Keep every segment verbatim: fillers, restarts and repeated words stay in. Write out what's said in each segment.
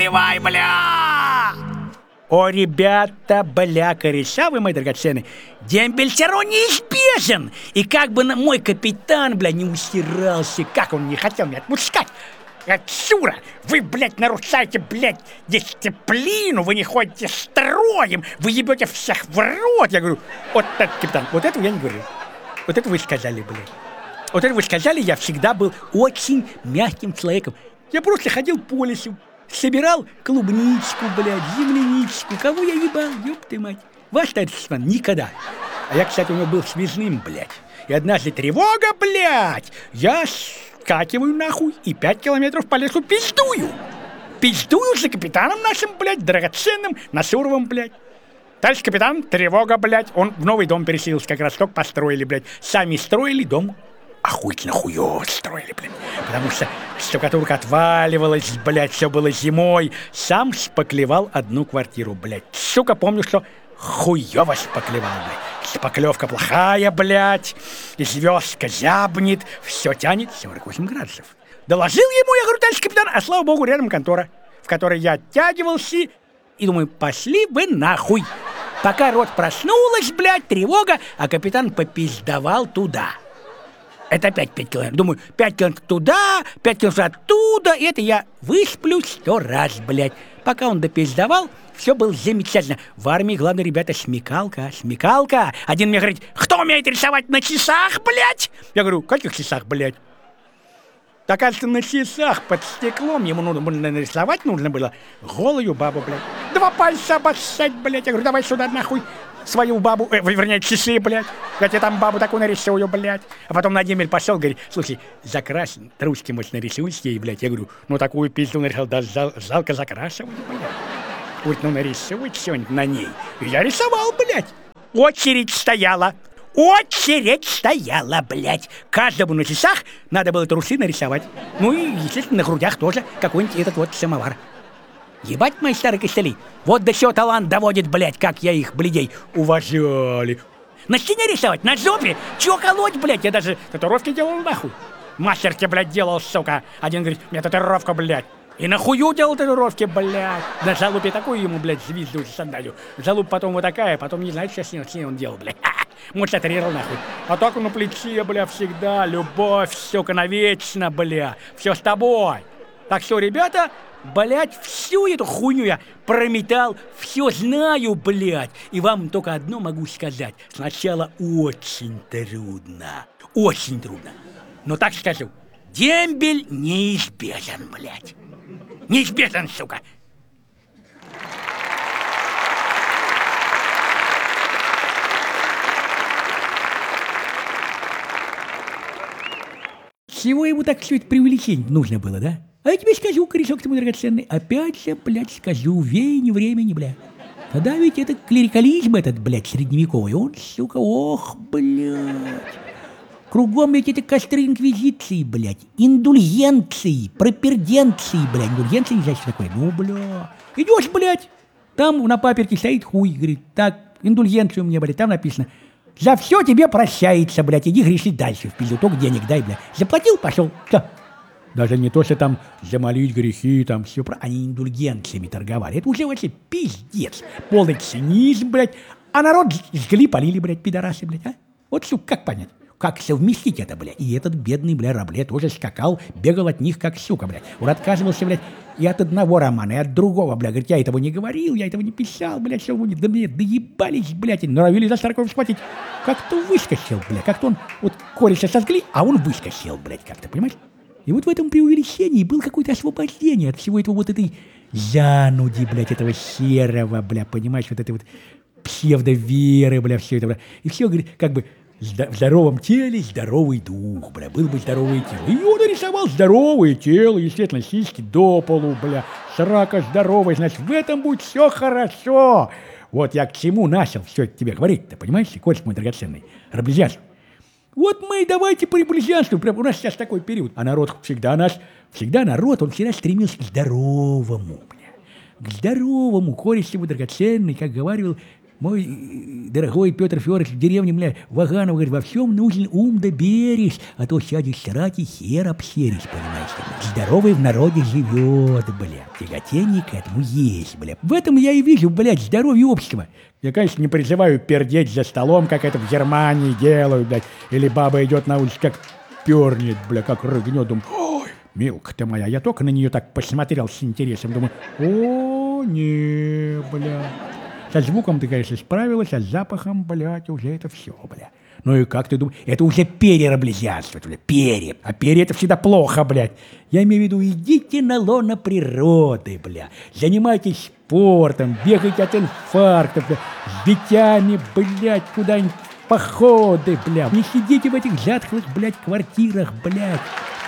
наливай, бля! О, ребята, бля, кореша вы, мои драгоценные, дембель все равно неизбежен. И как бы на мой капитан, бля, не усирался, как он не хотел меня отпускать. Отсюда! Вы, блядь, нарушаете, блядь, дисциплину, вы не ходите строем, вы ебете всех в рот. Я говорю, вот так, капитан, вот этого я не говорю. Вот это вы сказали, блядь. Вот это вы сказали, я всегда был очень мягким человеком. Я просто ходил по лесу, собирал клубничку, блядь, земляничку. Кого я ебал, ёб ты мать. Ваш товарищ никогда. А я, кстати, у него был связным, блядь. И однажды тревога, блядь, я скакиваю нахуй и пять километров по лесу пиздую. Пиздую за капитаном нашим, блядь, драгоценным Насуровым, блядь. Товарищ капитан, тревога, блядь, он в новый дом переселился, как раз только построили, блядь. Сами строили дом. Охуительно хуёво строили, блин. Потому что штукатурка отваливалась, блядь, все было зимой. Сам шпаклевал одну квартиру, блядь. Сука, помню, что хуёво шпаклевал, блядь. Шпаклевка плохая, блядь. И звездка зябнет. Все тянет сорок восемь градусов. Доложил ему, я говорю, товарищ капитан, а слава богу, рядом контора, в которой я оттягивался. И думаю, пошли вы нахуй. Пока рот проснулась, блядь, тревога, а капитан попиздовал туда. Это опять пять километров. Думаю, пять километров туда, пять километров оттуда. И это я высплю сто раз, блядь. Пока он допиздовал, все было замечательно. В армии, главное, ребята, смекалка, смекалка. Один мне говорит, кто умеет рисовать на часах, блядь? Я говорю, каких часах, блядь? Так, кажется, на часах под стеклом ему нужно нарисовать нужно было голую бабу, блядь. Два пальца обоссать, блядь. Я говорю, давай сюда нахуй свою бабу, э, вернее, часы, блядь. Я тебе там бабу такую нарисую, блядь. А потом на демель пошел, говорит, слушай, закрась, ручки, может, нарисуешь ей, блядь. Я говорю, ну такую пизду нарисовал, да жал, жалко закрашивать, блядь. Говорит, ну нарисуй что-нибудь на ней. И я рисовал, блядь. Очередь стояла. Очередь стояла, блядь. Каждому на часах надо было трусы нарисовать. Ну и, естественно, на грудях тоже какой-нибудь этот вот самовар. Ебать, мои старые костыли, вот до чего талант доводит, блядь, как я их, блядей, уважали. На стене рисовать, на жопе, чего колоть, блядь, я даже татуировки делал нахуй. Мастер тебе, блядь, делал, сука. Один говорит, у меня татуировка, блядь. И нахую делал татуировки, блядь. На залупе такую ему, блядь, звезду сандалю. Залуп потом вот такая, потом не знаю, что с ней, с ней он делал, блядь. Может, отрезал нахуй. А так на плече, бля, всегда любовь, сука, навечно, бля. Все с тобой. Так что, ребята, блядь, всю эту хуйню я прометал, все знаю, блядь. И вам только одно могу сказать. Сначала очень трудно, очень трудно. Но так скажу, дембель неизбежен, блядь. Неизбежен, сука. Чего ему так все это преувеличение нужно было, да? А я тебе скажу, корешок ты мой драгоценный, опять же, блядь, скажу, веяние времени, бля. Тогда ведь это клерикализм этот, блядь, средневековый, он, сука, ох, блядь. Кругом ведь это костры инквизиции, блядь, индульгенции, проперденции, блядь, индульгенции не знаю, что такое, ну, бля. Идешь, блядь, там на паперте стоит хуй, говорит, так, индульгенцию мне, блядь, там написано. За все тебе прощается, блядь, иди греши дальше, в пизду, только денег дай, блядь. Заплатил, пошел, все. Даже не то, что там замолить грехи, там все про... Они индульгенциями торговали. Это уже вообще пиздец. Полный цинизм, блядь. А народ жгли, полили, блядь, пидорасы, блядь, а? Вот, сука, как понять? Как совместить это, блядь? И этот бедный, бля, Рабле тоже скакал, бегал от них, как сука, блядь. Он отказывался, блядь, и от одного романа, и от другого, блядь. Говорит, я этого не говорил, я этого не писал, блядь, все, вы да мне доебались, блядь, и норовили за Старкова схватить. Как-то выскочил, блядь, как-то он, вот кореша сожгли, а он выскочил, блядь, как-то, понимаешь? И вот в этом преувеличении было какое-то освобождение от всего этого вот этой зануди, блядь, этого серого, бля, понимаешь, вот этой вот псевдоверы, бля, все это, бля. И все, говорит, как бы в здоровом теле здоровый дух, бля, был бы здоровое тело. И он нарисовал здоровое тело, естественно, сиськи до полу, бля, срака здоровая, значит, в этом будет все хорошо. Вот я к чему начал все это тебе говорить-то, понимаешь, Кольцев мой драгоценный, Раблезианство. Вот мы и давайте приблизянству, прям у нас сейчас такой период. А народ всегда наш, всегда народ, он всегда стремился к здоровому, бля. К здоровому, Кольцев драгоценный, как говорил, мой э, дорогой Петр Федорович в деревне, бля, Ваганов, говорит, во всем нужен ум да бережь, а то сядешь срать и хер обсеришь, понимаешь? Здоровый в народе живет, бля, тяготение к этому есть, бля. В этом я и вижу, блядь, здоровье общества. Я, конечно, не призываю пердеть за столом, как это в Германии делают, блядь, или баба идет на улице, как пернет, бля, как рыгнет, думаю, ой, милка ты моя, я только на нее так посмотрел с интересом, думаю, о, не, бля. Со звуком ты, конечно, справилась, а с запахом, блядь, уже это все, бля. Ну и как ты думаешь, это уже перераблизианство, бля, перья. А перья это всегда плохо, блядь. Я имею в виду, идите на лоно природы, бля. Занимайтесь спортом, бегайте от инфаркта, бля. С детьми, блядь, куда-нибудь в походы, бля. Не сидите в этих затхлых, блядь, квартирах, блядь.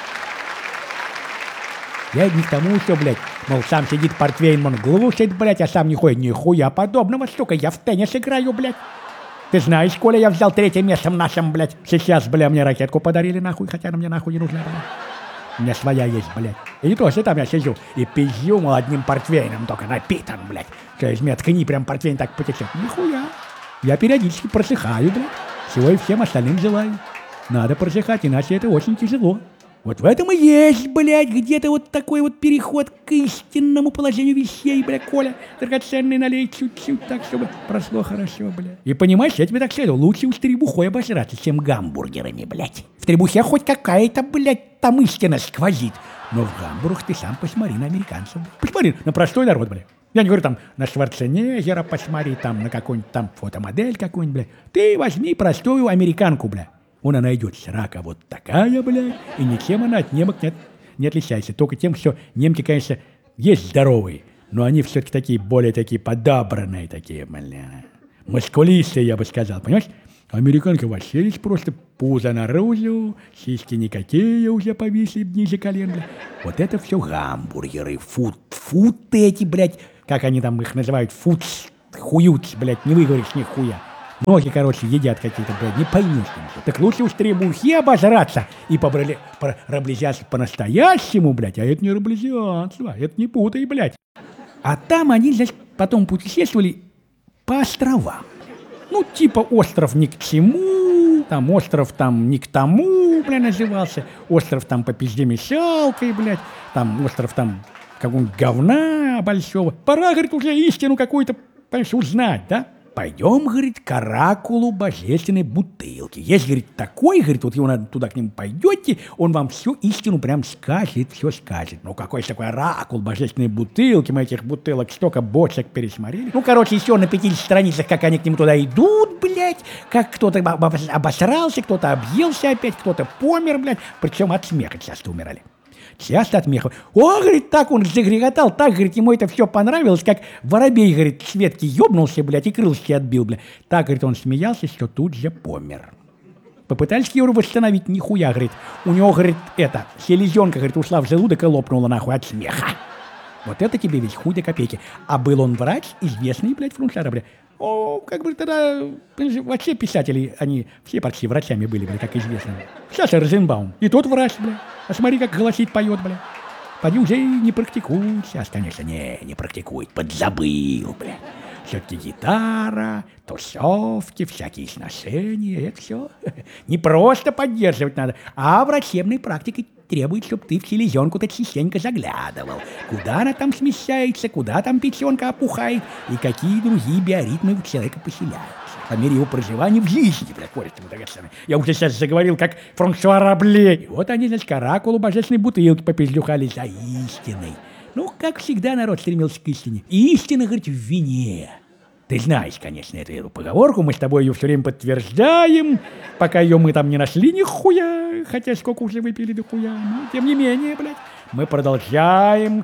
Я не к тому, что, блядь, мол, сам сидит портвейн, он глушит, блядь, а сам не ходит, нихуя подобного, сука, я в теннис играю, блядь. Ты знаешь, Коля, я взял третье место в нашем, блядь. Сейчас, бля, мне ракетку подарили, нахуй, хотя она мне нахуй не нужна, блядь. У меня своя есть, блядь. И не то, что там я сижу и пизжу, мол, одним портвейном только напитан, блядь. То есть мне ткни, прям портвейн так потечет. Нихуя. Я периодически просыхаю, блядь. Всего и всем остальным желаю. Надо просыхать, иначе это очень тяжело. Вот в этом и есть, блядь, где-то вот такой вот переход к истинному положению вещей, блядь, Коля. Драгоценный налей чуть-чуть так, чтобы прошло хорошо, блядь. И понимаешь, я тебе так скажу, лучше уж требухой обожраться, чем гамбургерами, блядь. В требухе хоть какая-то, блядь, там истина сквозит. Но в гамбургах ты сам посмотри на американцев. Блядь. Посмотри на простой народ, блядь. Я не говорю там на Шварценеггера посмотри, там на какую-нибудь там фотомодель какую-нибудь, блядь. Ты возьми простую американку, блядь. Она найдет срака вот такая, бля, и ничем она от немок не, не отличается. Только тем, что немки, конечно, есть здоровые, но они все-таки такие, более такие подобранные такие, бля. Мускулистые, я бы сказал, понимаешь? Американка вообще есть просто пузо наружу, сиськи никакие уже повисли ниже колен, бля. Вот это все гамбургеры, фуд, футы эти, блядь, как они там их называют, фуд, хуют, блядь, не выговоришь нихуя. Ноги, короче, едят какие-то, блядь, не поймешь. Так лучше уж требухи обожраться и пораблизиаться по-настоящему, блядь. А это не раблизианство, это не путай, блядь. А там они, значит, потом путешествовали по островам. Ну, типа остров ни к чему, там остров там ни к тому, блядь, назывался. Остров там по пизде мешалкой, блядь. Там остров там какого-нибудь говна большого. Пора, говорит, уже истину какую-то, понимаешь, узнать, да? Пойдем, говорит, к оракулу божественной бутылки. Если, говорит, такой, говорит, вот его надо туда к нему пойдете, он вам всю истину прям скажет, все скажет. Ну, какой же такой оракул божественной бутылки, мы этих бутылок столько бочек пересмотрели. Ну, короче, еще на пятидесяти страницах, как они к нему туда идут, блядь, как кто-то обосрался, кто-то объелся опять, кто-то помер, блядь, причем от смеха часто умирали. Часто от смеха. О, говорит, так он загреготал, так, говорит, ему это все понравилось, как воробей, говорит, с ветки ёбнулся, блядь, и крылышки отбил, блядь. Так, говорит, он смеялся, что тут же помер. Попытались его восстановить, нихуя, говорит. У него, говорит, это, селезенка, говорит, ушла в желудок и лопнула нахуй от смеха. Вот это тебе ведь хуй до копейки. А был он врач, известный, блядь, фруншара, блядь. О, как бы тогда, вообще писатели, они все почти врачами были, блядь, как известно. Саша Розенбаум, и тот врач, блядь. А смотри, как голосит, поет, блядь. Поди уже не практикуй сейчас, конечно, не, не практикует, подзабыл, блядь. Все-таки гитара, тусовки, всякие сношения, это все не просто поддерживать надо, а врачебной практикой требует, чтобы ты в селезенку-то частенько заглядывал. Куда она там смещается, куда там печенка опухает и какие другие биоритмы у человека поселяются. По мере его проживания в жизни, блядь, корень ты драгоценный. Я уже сейчас заговорил, как Франсуа Рабле. И вот они, значит, к оракулу божественной бутылки попизлюхали за истиной. Ну, как всегда, народ стремился к истине. И истина, говорит, в вине. Ты знаешь, конечно, эту поговорку, мы с тобой ее все время подтверждаем, пока ее мы там не нашли нихуя, хотя сколько уже выпили дохуя, но тем не менее, блядь, мы продолжаем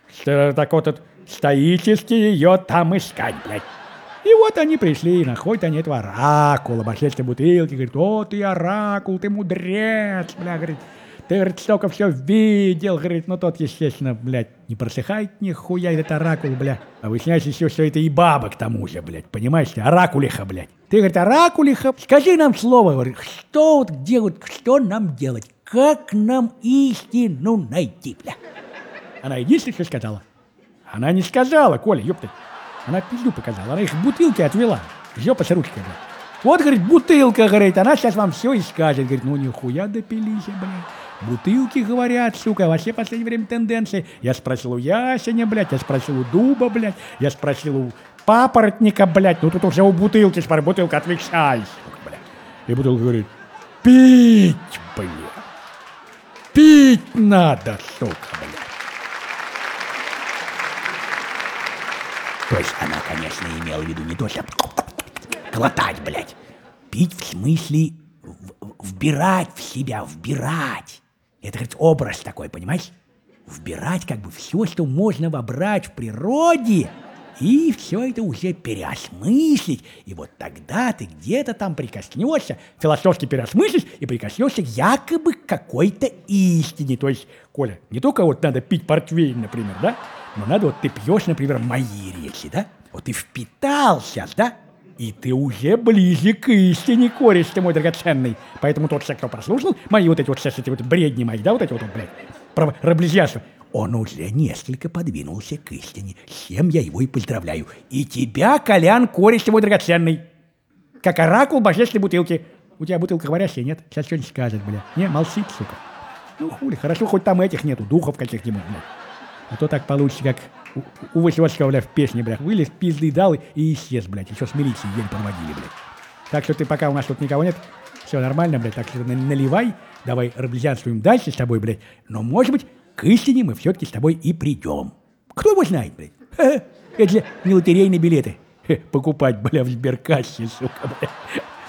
так вот стоически ее там искать, блядь. И вот они пришли, и находят они этого оракула, божественной бутылки, говорит, о, ты оракул, ты мудрец, бля, говорит, ты, говорит, столько все видел, говорит, ну тот, естественно, блядь, не просыхает нихуя этот оракул, бля. А выясняется еще, что это и баба к тому же, блядь, понимаешь, оракулиха, блядь. Ты, говорит, оракулиха, скажи нам слово, говорит, что вот, где вот, что нам делать, как нам истину найти, бля. Она единственное, что сказала. Она не сказала, Коля, ёпты. Она пизду показала, она их в бутылке отвела. жопа с ручкой, блядь. Вот, говорит, бутылка, говорит, она сейчас вам все и скажет. Говорит, ну нихуя допились, блядь. Бутылки, говорят, сука, вообще в последнее время тенденции. Я спросил у Ясеня, блядь, я спросил у Дуба, блядь, я спросил у Папоротника, блядь, ну тут уже у бутылки, смотри, бутылка, отвечай, сука, блядь. И бутылка говорит, пить, блядь, пить надо, сука, блядь. То есть она, конечно, имела в виду не то, что глотать, блядь. Пить в смысле в- вбирать в себя, вбирать. Это, говорит, образ такой, понимаешь? Вбирать как бы все, что можно вобрать в природе, и все это уже переосмыслить. И вот тогда ты где-то там прикоснешься, философски переосмыслишь и прикоснешься якобы к какой-то истине. То есть, Коля, не только вот надо пить портвейн, например, да? Но надо вот ты пьешь, например, мои речи, да? Вот ты впитался, да? И ты уже ближе к истине, кореш ты мой драгоценный. Поэтому тот человек, кто прослушал мои вот эти вот сейчас эти вот бредни мои, да, вот эти вот, вот блядь, про раблезианство, он уже несколько подвинулся к истине. С чем я его и поздравляю. И тебя, Колян, кореш ты мой драгоценный. Как оракул божественной бутылки. У тебя бутылка говорящая, нет? Сейчас что-нибудь скажет, бля. Не, молчит, сука. Ну хули, хорошо, хоть там этих нету, духов каких-нибудь, блядь. А то так получится, как у, у Высоцкого, бля, в песне, бля, вылез, пизды дал и исчез, блядь. Еще с милицией еле проводили, блядь. Так что ты, пока у нас тут никого нет, все нормально, блядь, так что наливай, давай раблезианствуем дальше с тобой, блядь. Но, может быть, к истине мы все-таки с тобой и придем. Кто его знает, блядь? Ха-ха. Это же не лотерейные билеты. Ха, покупать, бля, в сберкассе, сука, бля.